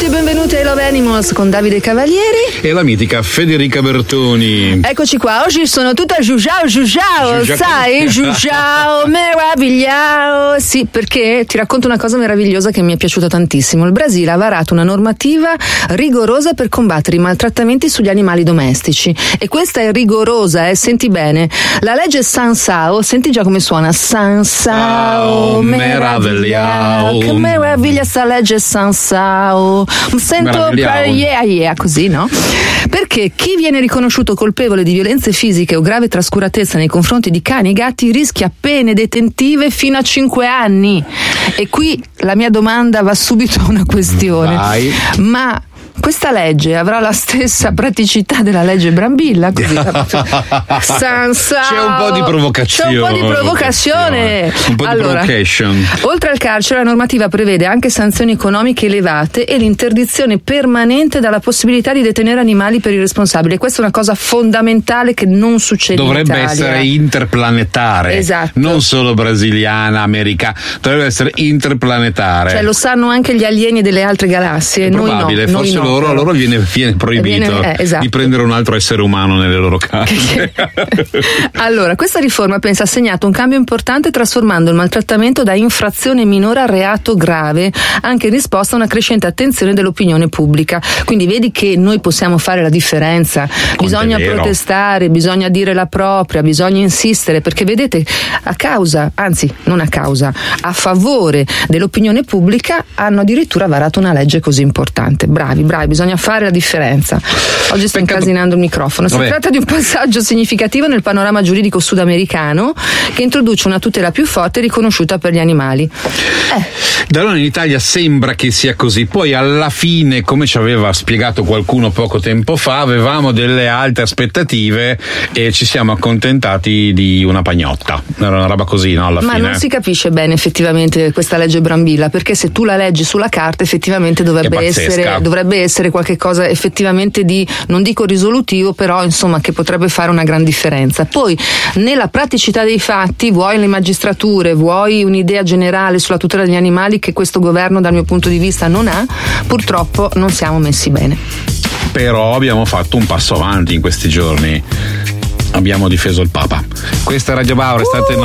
e benvenuti ai Love Animals con Davide Cavalieri e la mitica Federica Bertoni. Eccoci qua, oggi sono tutta giugiao, sai? Giugiao, meravigliao. Sì, perché ti racconto una cosa meravigliosa che mi è piaciuta tantissimo. Il Brasile ha varato una normativa rigorosa per combattere i maltrattamenti sugli animali domestici. E questa è rigorosa, senti bene. La legge Sansao, senti già come suona. Sansao, meravigliao. Che meraviglia sta legge Sansao. Sento yeah, così, no? Perché chi viene riconosciuto colpevole di violenze fisiche o grave trascuratezza nei confronti di cani e gatti rischia pene detentive fino a 5 anni. E qui la mia domanda va subito a una questione. Vai. Ma questa legge avrà la stessa praticità della legge Brambilla? Così, Sansao. C'è un po' di provocazione. Un po' di provocation. Oltre al carcere, la normativa prevede anche sanzioni economiche elevate e l'interdizione permanente dalla possibilità di detenere animali per irresponsabili. Questa è una cosa fondamentale che non succede in Italia. Dovrebbe essere interplanetare. Esatto. Non solo brasiliana, americana, dovrebbe essere interplanetare. Cioè lo sanno anche gli alieni delle altre galassie. Probabile, noi no. Forse loro viene proibito esatto. di prendere un altro essere umano nelle loro case. Allora, questa riforma pensa ha segnato un cambio importante trasformando il maltrattamento da infrazione minore a reato grave, anche in risposta a una crescente attenzione dell'opinione pubblica. Quindi vedi che noi possiamo fare la differenza. Bisogna protestare, bisogna dire la propria, bisogna insistere, perché vedete, a favore dell'opinione pubblica hanno addirittura varato una legge così importante. Bravi, bisogna fare la differenza. Oggi sto incasinando il microfono. Si tratta di un passaggio significativo nel panorama giuridico sudamericano che introduce una tutela più forte e riconosciuta per gli animali. Da noi in Italia sembra che sia così, poi alla fine, come ci aveva spiegato qualcuno poco tempo fa, avevamo delle alte aspettative e ci siamo accontentati di una pagnotta. Era una roba così, no? Alla fine. Ma non si capisce bene effettivamente questa legge Brambilla, perché se tu la leggi sulla carta effettivamente dovrebbe essere qualche cosa effettivamente di, non dico risolutivo, però insomma che potrebbe fare una gran differenza. Poi nella praticità dei fatti, vuoi le magistrature, vuoi un'idea generale sulla tutela degli animali che questo governo dal mio punto di vista non ha, purtroppo non siamo messi bene. Però abbiamo fatto un passo avanti in questi giorni. Abbiamo difeso il Papa. Questa è Radio Bauer, state